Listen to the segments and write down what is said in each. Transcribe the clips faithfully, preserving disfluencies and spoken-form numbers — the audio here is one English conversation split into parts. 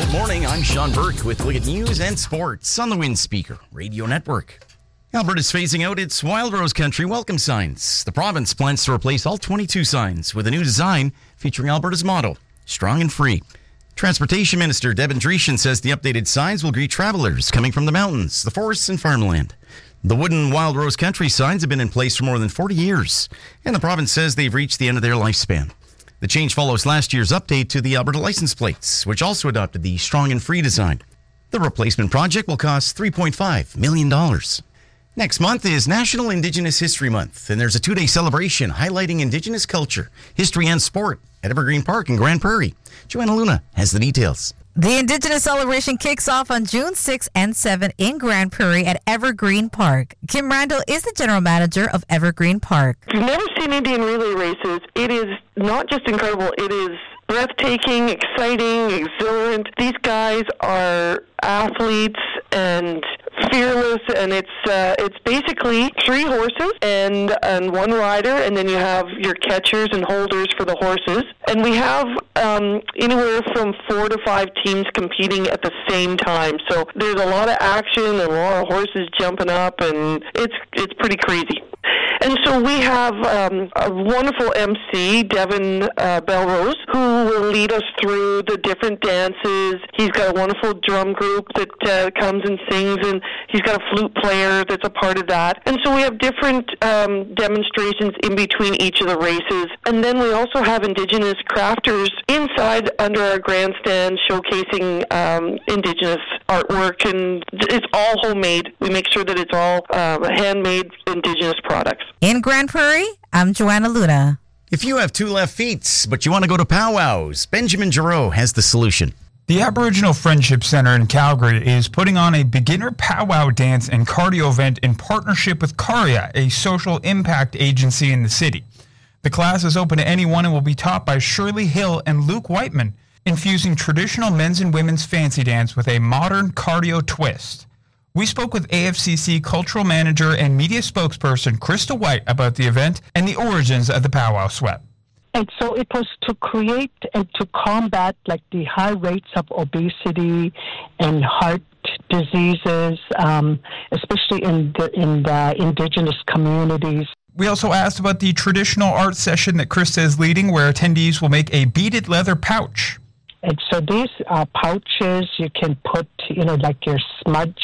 Good morning, I'm Sean Burke with Look at News and Sports on the Windspeaker Radio Network. Alberta's phasing out its Wildrose Country welcome signs. The province plans to replace all twenty-two signs with a new design featuring Alberta's motto, strong and free. Transportation Minister Devin Dreeshen says the updated signs will greet travelers coming from the mountains, the forests, and farmland. The wooden Wildrose Country signs have been in place for more than forty years, and the province says they've reached the end of their lifespan. The change follows last year's update to the Alberta license plates, which also adopted the strong and free design. The replacement project will cost three point five million dollars. Next month is National Indigenous History Month, and there's a two-day celebration highlighting Indigenous culture, history, and sport at Evergreen Park in Grand Prairie. Joanna Luna has the details. The Indigenous celebration kicks off on June sixth and seventh in Grand Prairie at Evergreen Park. Kim Randall is the general manager of Evergreen Park. If you've never seen Indian relay races, it is not just incredible, it is breathtaking, exciting, exhilarant. These guys are athletes and fearless, and it's uh, it's basically three horses and and one rider, and then you have your catchers and holders for the horses. And we have um, anywhere from four to five teams competing at the same time. So there's a lot of action and a lot of horses jumping up, and it's it's pretty crazy. And so we have um, a wonderful M C, Devin uh, Belrose, who will lead us through the different dances. He's got a wonderful drum group that uh, comes and sings, and he's got a flute player that's a part of that. And so we have different um, demonstrations in between each of the races. And then we also have Indigenous crafters inside under our grandstand showcasing um, Indigenous artwork, and it's all homemade. We make sure that it's all uh, handmade Indigenous products. In Grand Prairie, I'm Joanna Luna. If you have two left feet, but you want to go to powwows, Benjamin Giroux has the solution. The Aboriginal Friendship Center in Calgary is putting on a beginner powwow dance and cardio event in partnership with Caria, a social impact agency in the city. The class is open to anyone and will be taught by Shirley Hill and Luke Whiteman, infusing traditional men's and women's fancy dance with a modern cardio twist. We spoke with A F C C Cultural Manager and Media Spokesperson Krista White about the event and the origins of the powwow sweat. And so it was to create and to combat like the high rates of obesity and heart diseases, um, especially in the, in the Indigenous communities. We also asked about the traditional art session that Krista is leading, where attendees will make a beaded leather pouch. And so these uh, pouches, you can put, you know, like your smudge,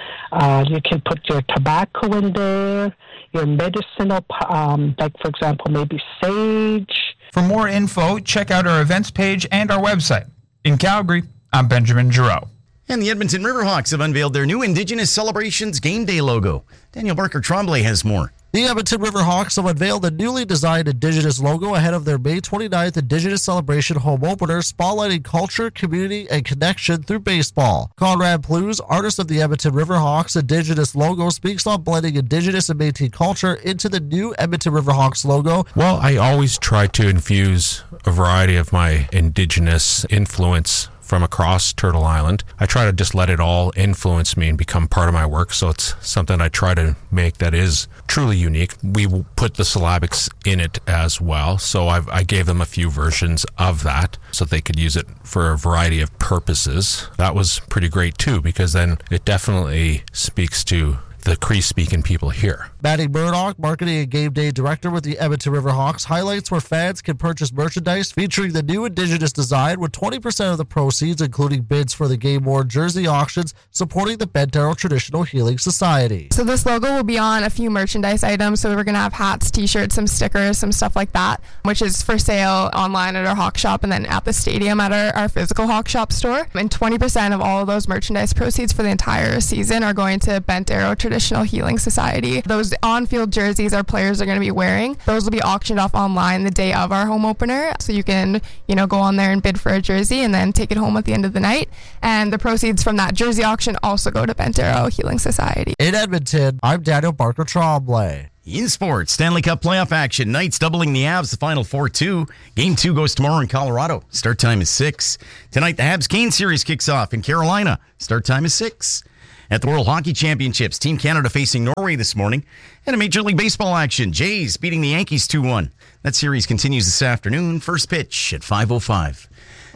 uh, you can put your tobacco in there, your medicinal, um, like, for example, maybe sage. For more info, check out our events page and our website. In Calgary, I'm Benjamin Giroux. And the Edmonton Riverhawks have unveiled their new Indigenous Celebrations Game Day logo. Daniel Barker Tremblay has more. The Edmonton Riverhawks have unveiled the newly designed Indigenous logo ahead of their May twenty-ninth Indigenous Celebration home opener, spotlighting culture, community, and connection through baseball. Conrad Plews, artist of the Edmonton Riverhawks Indigenous logo, speaks on blending Indigenous and Métis culture into the new Edmonton Riverhawks logo. Well, I always try to infuse a variety of my Indigenous influence from across Turtle Island. I try to just let it all influence me and become part of my work, so it's something I try to make that is truly unique. We put the syllabics in it as well, so I've, I gave them a few versions of that so they could use it for a variety of purposes. That was pretty great too, because then it definitely speaks to the Cree-speaking people here. Maddie Murdoch, Marketing and Game Day Director with the Edmonton Riverhawks, highlights where fans can purchase merchandise featuring the new Indigenous design, with twenty percent of the proceeds, including bids for the game-worn jersey auctions, supporting the Bent Arrow Traditional Healing Society. So this logo will be on a few merchandise items. So we're going to have hats, t-shirts, some stickers, some stuff like that, which is for sale online at our Hawk Shop and then at the stadium at our, our physical Hawk Shop store. And twenty percent of all of those merchandise proceeds for the entire season are going to Bent Arrow Traditional Healing Society. Those on-field jerseys our players are going to be wearing, those will be auctioned off online the day of our home opener. So you can, you know, go on there and bid for a jersey and then take it home at the end of the night. And the proceeds from that jersey auction also go to Bent Arrow Healing Society. In Edmonton, I'm Daniel Barker Tremblay. In sports, Stanley Cup playoff action. Knights doubling the Avs, the final four two. Game two goes tomorrow in Colorado. Start time is six. Tonight, the Habs-Kane series kicks off in Carolina. Start time is six. At the World Hockey Championships, Team Canada facing Norway this morning. And a Major League Baseball action. Jays beating the Yankees two one. That series continues this afternoon. First pitch at five oh five.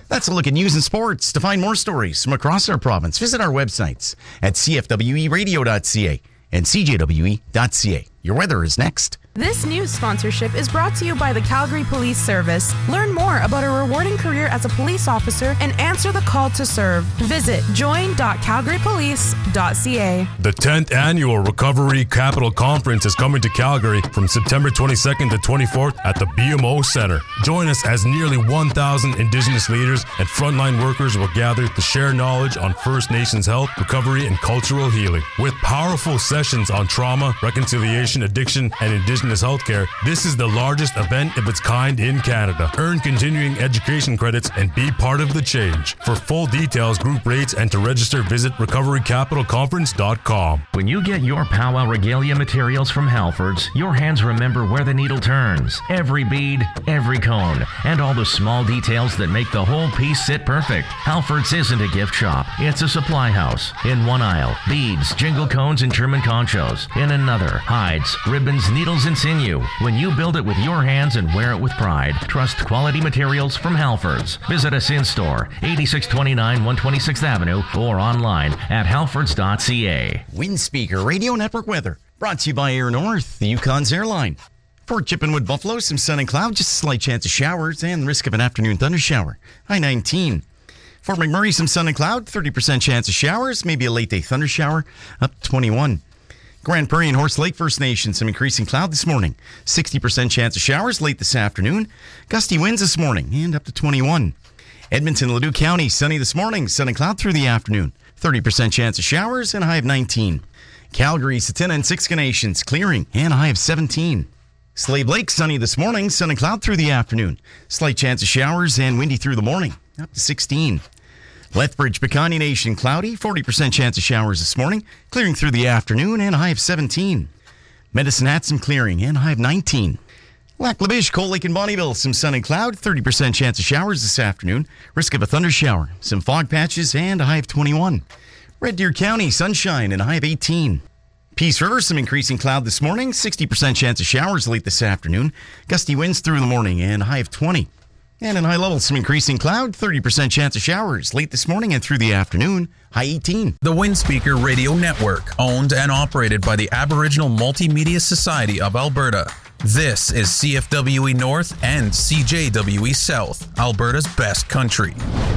That's a look at news and sports. To find more stories from across our province, visit our websites at c f w e radio dot c a and c j w e dot c a. Your weather is next. This news sponsorship is brought to you by the Calgary Police Service. Learn more about a rewarding career as a police officer and answer the call to serve. Visit join dot calgary police dot c a. The tenth Annual Recovery Capital Conference is coming to Calgary from September twenty-second to twenty-fourth at the B M O Center. Join us as nearly one thousand Indigenous leaders and frontline workers will gather to share knowledge on First Nations health, recovery, and cultural healing. With powerful sessions on trauma, reconciliation, addiction, and Indigenous healthcare, this is the largest event of its kind in Canada. Earn continuing education credits and be part of the change. For full details, group rates, and to register, visit recovery capital conference dot com. When you get your Powwow Regalia materials from Halfords, your hands remember where the needle turns. Every bead, every cone, and all the small details that make the whole piece sit perfect. Halfords isn't a gift shop. It's a supply house. In one aisle, beads, jingle cones, and German conchos. In another, hides, ribbons, needles, and sinew. When you build it with your hands and wear it with pride, trust quality materials from Halfords. Visit us in store, eighty-six twenty-nine one twenty-sixth Avenue, or online at halfords dot c a. Wind Speaker Radio Network weather brought to you by Air North, the Yukon's airline. For Chippenwood Buffalo, some sun and cloud, just a slight chance of showers and the risk of an afternoon thundershower. High nineteen. For McMurray, some sun and cloud, thirty percent chance of showers, maybe a late day thundershower, up to twenty-one. Grand Prairie and Horse Lake First Nation, some increasing cloud this morning. sixty percent chance of showers late this afternoon. Gusty winds this morning and up to twenty-one. Edmonton, Ladue County, sunny this morning. Sun and cloud through the afternoon. thirty percent chance of showers and a high of nineteen. Calgary, Satina, and Siksika Nations, clearing and a high of seventeen. Slave Lake, sunny this morning. Sun and cloud through the afternoon. Slight chance of showers and windy through the morning. Up to sixteen. Lethbridge, Piikani Nation, cloudy, forty percent chance of showers this morning, clearing through the afternoon and a high of seventeen. Medicine Hat, some clearing and a high of nineteen. Lac La Biche, Cold Lake, and Bonnyville, some sun and cloud, thirty percent chance of showers this afternoon, risk of a thunder shower, some fog patches and a high of twenty-one. Red Deer County, sunshine and a high of eighteen. Peace River, some increasing cloud this morning, sixty percent chance of showers late this afternoon, gusty winds through the morning and a high of twenty. And in high levels, some increasing cloud, thirty percent chance of showers late this morning and through the afternoon, high eighteen. The Wind Speaker Radio Network, owned and operated by the Aboriginal Multimedia Society of Alberta. This is C F W E North and C J W E South, Alberta's best country.